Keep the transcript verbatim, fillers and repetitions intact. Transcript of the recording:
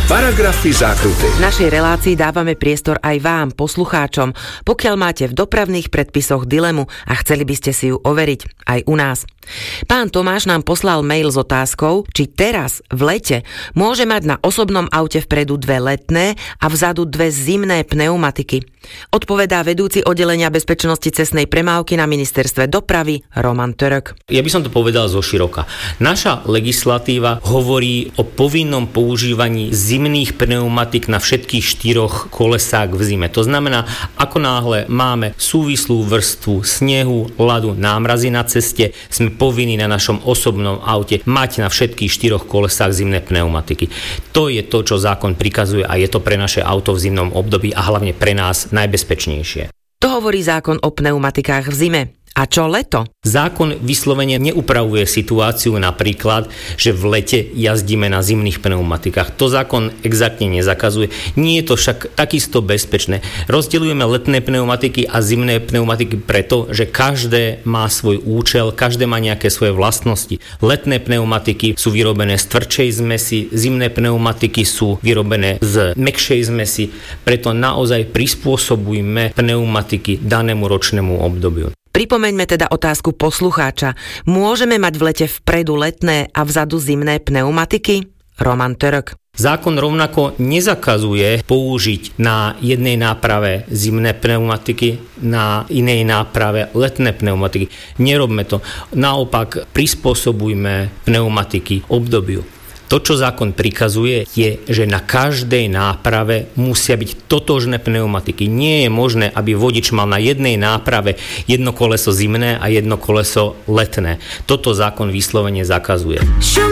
Paragrafy zákruty. V našej relácii dávame priestor aj vám, poslucháčom, pokiaľ máte v dopravných predpisoch dilemu a chceli by ste si ju overiť aj u nás. Pán Tomáš nám poslal mail s otázkou, či teraz v lete môže mať na osobnom aute vpredu dve letné a vzadu dve zimné pneumatiky. Odpovedá vedúci oddelenia bezpečnosti cestnej premávky na ministerstve dopravy Roman Török. Ja by som to povedal zoširoka. Naša legislatíva hovorí o povinnom používaní zimných pneumatik na všetkých štyroch kolesách v zime. To znamená, ako náhle máme súvislú vrstvu snehu, ľadu, námrazy na ceste, sme povinní na našom osobnom aute mať na všetkých štyroch kolesách zimné pneumatiky. To je to, čo zákon prikazuje a je to pre naše auto v zimnom období a hlavne pre nás najbezpečnejšie. To hovorí zákon o pneumatikách v zime. A čo leto? Zákon vyslovene neupravuje situáciu napríklad, že v lete jazdíme na zimných pneumatikách. To zákon exaktne nezakazuje. Nie je to však takisto bezpečné. Rozdeľujeme letné pneumatiky a zimné pneumatiky preto, že každé má svoj účel, každé má nejaké svoje vlastnosti. Letné pneumatiky sú vyrobené z tvrdšej zmesi, zimné pneumatiky sú vyrobené z mäkšej zmesi, preto naozaj prispôsobujme pneumatiky danému ročnému obdobiu. Pripomeňme teda otázku poslucháča. Môžeme mať v lete vpredu letné a vzadu zimné pneumatiky? Roman Török. Zákon rovnako nezakazuje použiť na jednej náprave zimné pneumatiky, na inej náprave letné pneumatiky. Nerobme to. Naopak prispôsobujme pneumatiky obdobiu. To, čo zákon prikazuje, je, že na každej náprave musia byť totožné pneumatiky. Nie je možné, aby vodič mal na jednej náprave jedno koleso zimné a jedno koleso letné. Toto zákon vyslovene zakazuje.